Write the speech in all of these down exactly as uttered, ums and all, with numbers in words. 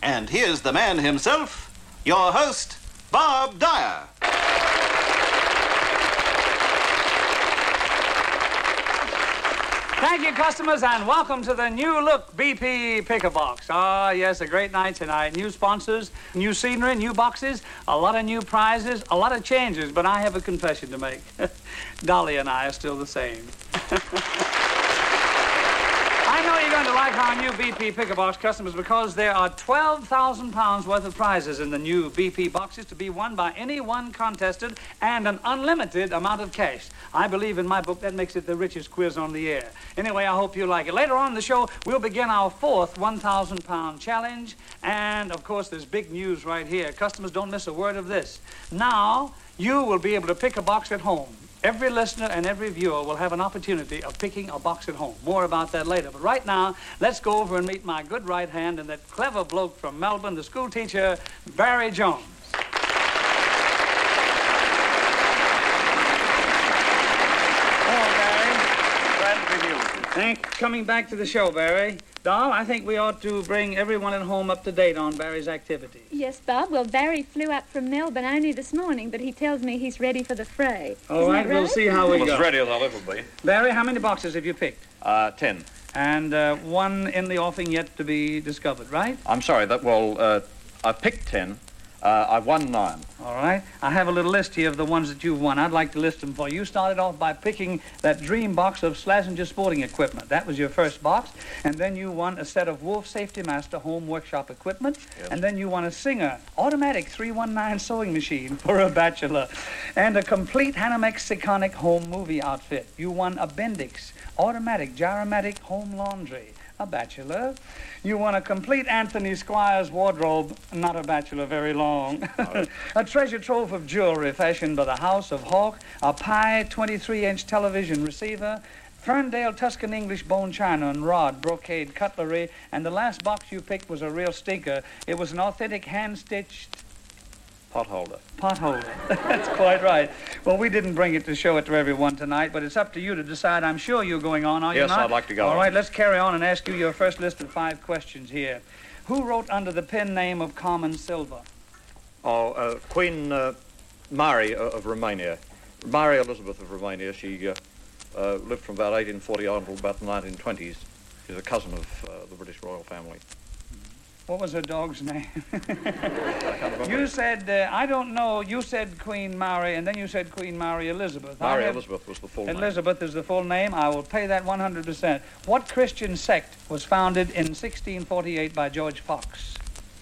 And here's the man himself, your host, Bob Dyer. Thank you, customers, and welcome to the new look B P Pick-a-Box. Ah, yes, a great night tonight. New sponsors, new scenery, new boxes, a lot of new prizes, a lot of changes, but I have a confession to make. Dolly and I are still the same. I know you're going to like our new B P Pick-a-Box, customers, because there are twelve thousand pounds worth of prizes in the new B P boxes to be won by any one contestant and an unlimited amount of cash. I believe in my book that makes it the richest quiz on the air. Anyway, I hope you like it. Later on in the show, we'll begin our fourth one thousand pound challenge. And, of course, there's big news right here. Customers, don't miss a word of this. Now, you will be able to pick a box at home. Every listener and every viewer will have an opportunity of picking a box at home. More about that later. But right now, let's go over and meet my good right hand and that clever bloke from Melbourne, the school teacher, Barry Jones. Thanks. Coming back to the show, Barry. Doll, I think we ought to bring everyone at home up to date on Barry's activities. Yes, Bob. Well, Barry flew up from Melbourne only this morning, but he tells me he's ready for the fray. All right, right, we'll see how we well, go. As ready as I'll ever be. Barry, how many boxes have you picked? Uh, ten. And uh, one in the offing yet to be discovered, right? I'm sorry, that, well, uh, I've picked ten. Uh, I've won nine. All right. I have a little list here of the ones that you've won. I'd like to list them for you. You started off by picking that dream box of Slazenger sporting equipment. That was your first box. And then you won a set of Wolf Safety Master home workshop equipment. Yes. And then you won a Singer automatic three one nine sewing machine for a bachelor. And a complete Hanamex Seconic home movie outfit. You won a Bendix automatic Gyromatic home laundry. A bachelor. You won a complete Anthony Squires wardrobe, not a bachelor very long. Right. A treasure trove of jewelry fashioned by the House of Hawk, a Pi twenty-three inch television receiver, Ferndale Tuscan English bone china and rod brocade cutlery, and the last box you picked was a real stinker. It was an authentic hand-stitched Pot holder. pot holder. That's quite right. Well, we didn't bring it to show it to everyone tonight, but it's up to you to decide. I'm sure you're going on, are you Yes, not? I'd like to go All on. right, let's carry on and ask you your first list of five questions here. Who wrote under the pen name of Carmen Silva? Oh, uh, Queen uh, Mary uh, of Romania. Mary Elizabeth of Romania. She uh, uh, lived from about eighteen forty on until about the nineteen twenties. She's a cousin of uh, the British royal family. What was her dog's name? I can't remember. You said, uh, I don't know, you said Queen Mary, and then you said Queen Mary Elizabeth. I Mary have- Elizabeth was the full name. Elizabeth is the full name. I will pay that one hundred percent. What Christian sect was founded in sixteen forty-eight by George Fox?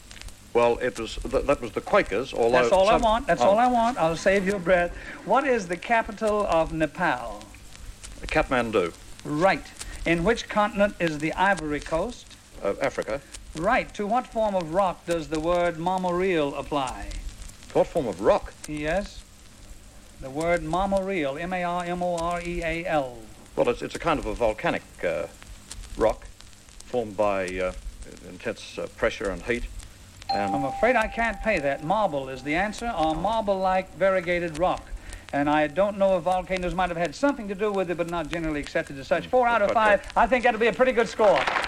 Well, it was th- that was the Quakers, although... That's all some- I want. That's oh, all I want. I'll save your breath. What is the capital of Nepal? Kathmandu, Right. In which continent is the Ivory Coast? uh, Africa. Right. To what form of rock does the word marmoreal apply? What form of rock? Yes. The word marmoreal, M A R M O R E A L. Well, it's, it's a kind of a volcanic uh, rock formed by uh, intense uh, pressure and heat. And I'm afraid I can't pay that. Marble is the answer, or marble-like variegated rock. And I don't know if volcanoes might have had something to do with it, but not generally accepted as such. Four out of Quite five. I think that'll be a pretty good score.